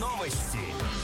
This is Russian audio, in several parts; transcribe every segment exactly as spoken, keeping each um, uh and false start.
новости.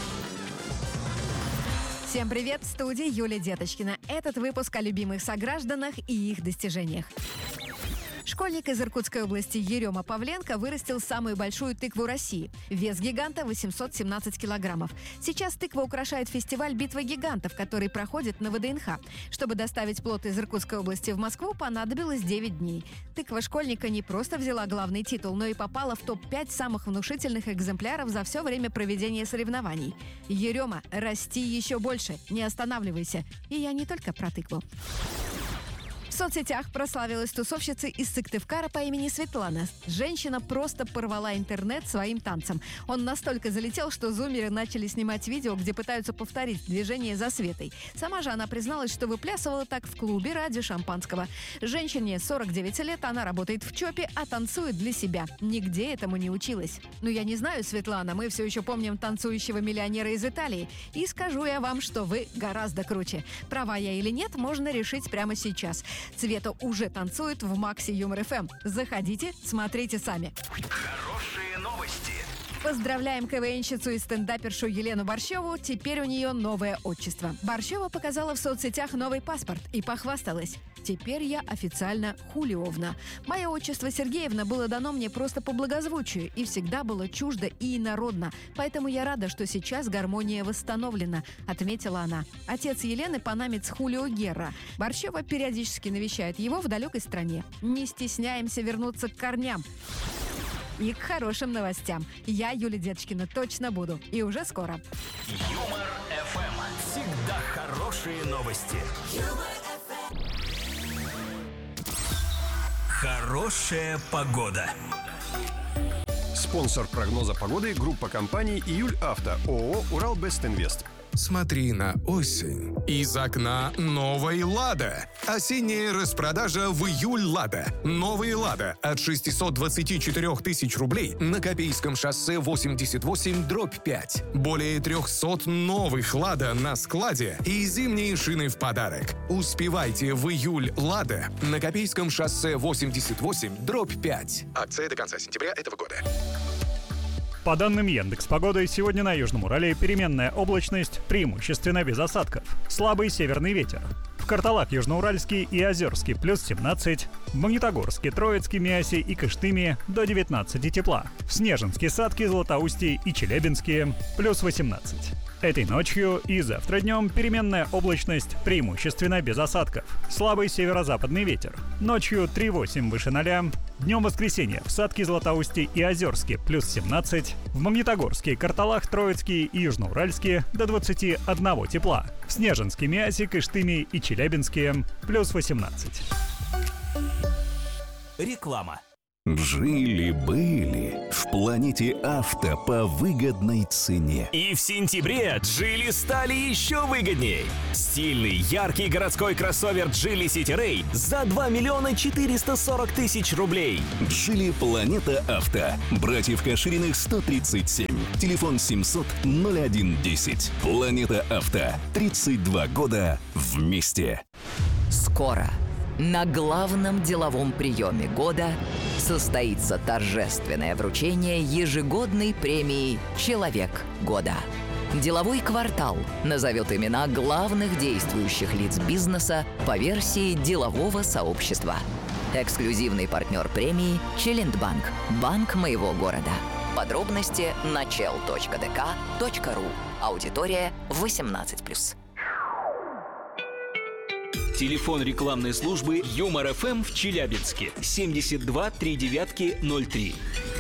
Всем привет, в студии Юлия Деточкина. Этот выпуск о любимых согражданах и их достижениях. Школьник из Иркутской области Ерема Павленко вырастил самую большую тыкву России. Вес гиганта восемьсот семнадцать килограммов. Сейчас тыква украшает фестиваль «Битва гигантов», который проходит на вэ дэ эн ха. Чтобы доставить плод из Иркутской области в Москву, понадобилось девять дней. Тыква школьника не просто взяла главный титул, но и попала в топ пять самых внушительных экземпляров за все время проведения соревнований. Ерема, расти еще больше, не останавливайся. И я не только про тыкву. В соцсетях прославилась тусовщица из Сыктывкара по имени Светлана. Женщина просто порвала интернет своим танцем. Он настолько залетел, что зумеры начали снимать видео, где пытаются повторить движение за Светой. Сама же она призналась, что выплясывала так в клубе ради шампанского. Женщине сорок девять лет, она работает в ЧОПе, а танцует для себя. Нигде этому не училась. Ну, я не знаю, Светлана, мы все еще помним танцующего миллионера из Италии. И скажу я вам, что вы гораздо круче. Права я или нет, можно решить прямо сейчас. Света уже танцует в Макси Юмор эф эм. Заходите, смотрите сами. Хорошие новости. Поздравляем КВНщицу и стендапершу Елену Борщеву. Теперь у нее новое отчество. Борщева показала в соцсетях новый паспорт и похвасталась. Теперь я официально Хулиовна. Мое отчество Сергеевна было дано мне просто по благозвучию и всегда было чуждо и инородно. Поэтому я рада, что сейчас гармония восстановлена, отметила она. Отец Елены панамец Хулио Герра. Борщева периодически навещает его в далекой стране. Не стесняемся вернуться к корням. И к хорошим новостям. Я, Юлия Деточкина, точно буду. И уже скоро. Юмор эф эм. Всегда хорошие новости. Хорошая погода. Спонсор прогноза погоды — группа компаний «Июль Авто», ООО «Уралбестинвест». Смотри на осень. Из окна новой «Лада». Осенняя распродажа в июль «Лада». Новые «Лада» от шестьсот двадцать четыре тысяч рублей на Копейском шоссе восемьдесят восемь дробь пять. Более трехсот новых «Лада» на складе и зимние шины в подарок. Успевайте в июль «Лада» на Копейском шоссе восемьдесят восемь дробь пять. Акция до конца сентября этого года. По данным Яндекс.Погоды, сегодня на Южном Урале переменная облачность, преимущественно без осадков. Слабый северный ветер. В Карталах Южноуральске и Озерске плюс семнадцать, в Магнитогорске, Троицке, Миасе и Кыштыме до девятнадцати тепла. В Снежинске, Сатке, Златоусте и Челябинске плюс восемнадцать. Этой ночью и завтра днем переменная облачность, преимущественно без осадков. Слабый северо-западный ветер. Ночью три восемь выше ноля. Днем воскресенье в Сатке, Златоусте и Озерске плюс семнадцать. В Магнитогорске, Карталах, Троицке и Южноуральске до двадцати одного тепла. В Снежинске, Миасе, Кыштыме и Челябинске плюс восемнадцать. Реклама. Жили-были в планете авто по выгодной цене. И в сентябре Джили стали еще выгодней. Стильный, яркий городской кроссовер Geely City Ray за два миллиона четыреста сорок тысяч рублей. Джили Планета Авто. Братьев Кашириных сто тридцать семь. Телефон семьсот ноль один десять. Планета Авто. тридцать два года вместе. Скоро на главном деловом приеме года состоится торжественное вручение ежегодной премии «Человек года». Деловой квартал назовет имена главных действующих лиц бизнеса по версии делового сообщества. Эксклюзивный партнер премии «Челендбанк» – банк моего города. Подробности на чел точка дэ ка точка ру. Аудитория восемнадцать плюс. Телефон рекламной службы Юмор эф эм в Челябинске семьдесят два три девятки ноль три.